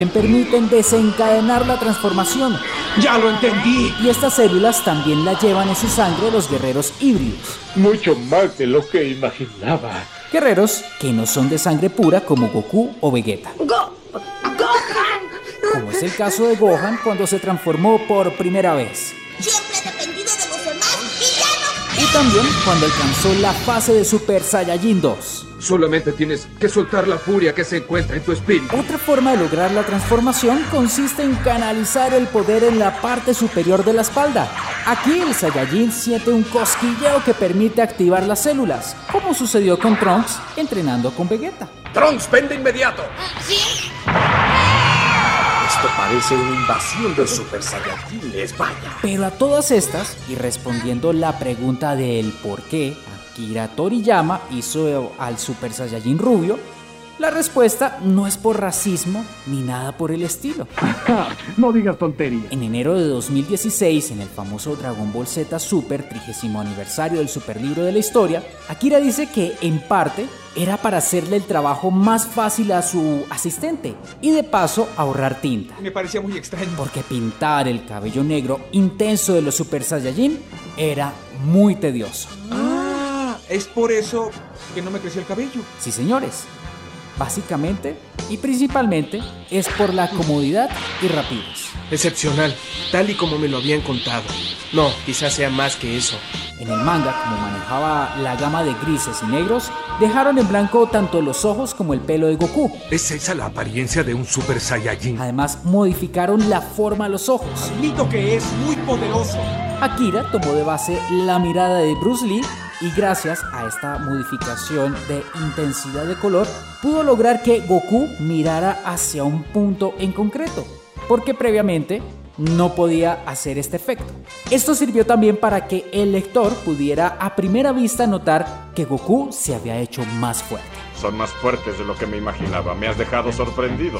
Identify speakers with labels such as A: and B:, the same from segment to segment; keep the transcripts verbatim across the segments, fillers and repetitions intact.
A: permiten desencadenar la transformación.
B: ¡Ya lo entendí!
A: Y estas células también la llevan en su sangre los guerreros híbridos.
C: Mucho más de lo que imaginaba.
A: Guerreros que no son de sangre pura como Goku o Vegeta.
D: Go ¡Gohan!
A: Como es el caso de Gohan cuando se transformó por primera vez.
D: Siempre he dependido de los demás y ya no.
A: Y también cuando alcanzó la fase de Super Saiyajin dos.
B: Solamente tienes que soltar la furia que se encuentra en tu espíritu.
A: Otra forma de lograr la transformación consiste en canalizar el poder en la parte superior de la espalda. Aquí el Saiyajin siente un cosquilleo que permite activar las células, como sucedió con Trunks entrenando con Vegeta.
B: ¡Trunks, ven de inmediato!
D: ¿Sí?
E: Esto parece una invasión de Super Saiyajines, vaya.
A: Pero a todas estas, y respondiendo la pregunta del por qué Akira Toriyama hizo al Super Saiyajin rubio, la respuesta no es por racismo ni nada por el estilo.
F: No digas tonterías.
A: En enero de dos mil dieciséis, en el famoso Dragon Ball Z Super, trigésimo aniversario del superlibro de la historia, Akira dice que, en parte, era para hacerle el trabajo más fácil a su asistente y de paso ahorrar tinta.
B: Me parecía muy extraño.
A: Porque pintar el cabello negro intenso de los Super Saiyajin era muy tedioso.
B: Ah, es por eso que no me creció el cabello.
A: Sí, señores. Básicamente y principalmente es por la comodidad y rapidez.
G: Excepcional, tal y como me lo habían contado. No, quizás sea más que eso.
A: En el manga, como manejaba la gama de grises y negros, dejaron en blanco tanto los ojos como el pelo de Goku.
E: ¿Es esa la apariencia de un Super Saiyajin?
A: Además, modificaron la forma de los ojos.
B: Admito que es muy poderoso.
A: Akira tomó de base la mirada de Bruce Lee y gracias a esta modificación de intensidad de color pudo lograr que Goku mirara hacia un punto en concreto, porque previamente no podía hacer este efecto. Esto sirvió también para que el lector pudiera a primera vista notar que Goku se había hecho más fuerte.
H: Son más fuertes de lo que me imaginaba. Me has dejado sorprendido.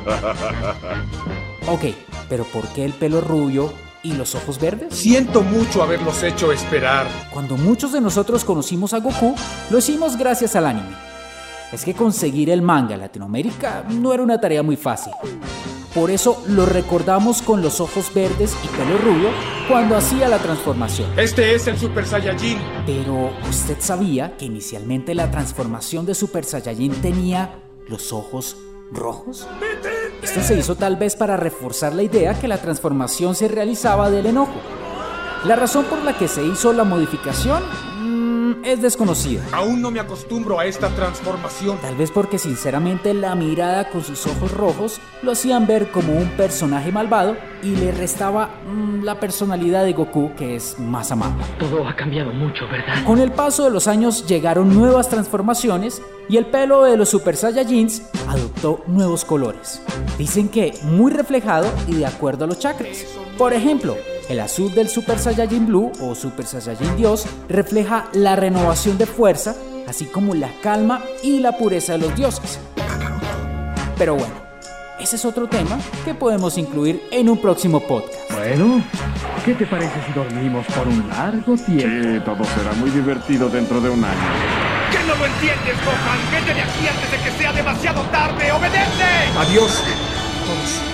A: Ok, pero ¿por qué el pelo rubio y los ojos verdes?
B: Siento mucho haberlos hecho esperar.
A: Cuando muchos de nosotros conocimos a Goku, lo hicimos gracias al anime. Es que conseguir el manga en Latinoamérica no era una tarea muy fácil. Por eso lo recordamos con los ojos verdes y pelo rubio cuando hacía la transformación.
B: Este es el Super Saiyajin.
A: Pero ¿usted sabía que inicialmente la transformación de Super Saiyajin tenía los ojos rojos? Esto se hizo tal vez para reforzar la idea que la transformación se realizaba del enojo. La razón por la que se hizo la modificación mmm, es desconocida.
B: Aún no me acostumbro a esta transformación.
A: Tal vez porque sinceramente la mirada con sus ojos rojos lo hacían ver como un personaje malvado y le restaba mmm, la personalidad de Goku, que es más amable.
F: Todo ha cambiado mucho, ¿verdad?
A: Con el paso de los años llegaron nuevas transformaciones y el pelo de los Super Saiyajins adoptó nuevos colores. Dicen que muy reflejado y de acuerdo a los chakras. Por ejemplo, el azul del Super Saiyajin Blue o Super Saiyajin Dios refleja la renovación de fuerza, así como la calma y la pureza de los dioses. Pero bueno, ese es otro tema que podemos incluir en un próximo podcast.
F: Bueno, ¿qué te parece si dormimos por un largo tiempo?
H: Sí, todo será muy divertido dentro de un año.
B: ¿Qué no lo entiendes, Gohan? ¡Vete de aquí antes de que sea demasiado tarde! ¡Obedece! Adiós, todos.